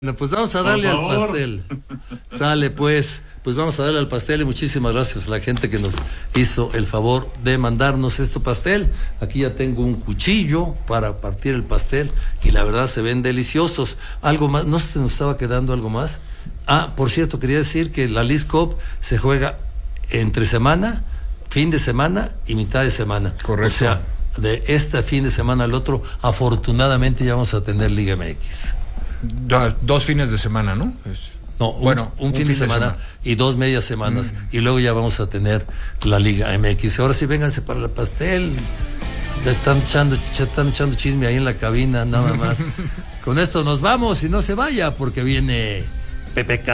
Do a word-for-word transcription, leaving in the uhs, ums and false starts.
Bueno, pues vamos a darle al pastel. Sale pues, pues vamos a darle al pastel y muchísimas gracias a la gente que nos hizo el favor de mandarnos este pastel. Aquí ya tengo un cuchillo para partir el pastel y la verdad se ven deliciosos. Algo más, ¿no se nos estaba quedando algo más? Ah, por cierto, quería decir que la Leagues Cup se juega entre semana, fin de semana y mitad de semana. Correcto. O sea, de este fin de semana al otro, afortunadamente ya vamos a tener Liga M X. Do, dos fines de semana, ¿no? Es, no, bueno, un, un, fin, fin de, semana, de semana y dos medias semanas, mm. y luego ya vamos a tener la Liga M X. Ahora sí, vénganse para el pastel. Ya están echando, ya están echando chisme ahí en la cabina, nada más. Con esto nos vamos y no se vaya porque viene Pepe K.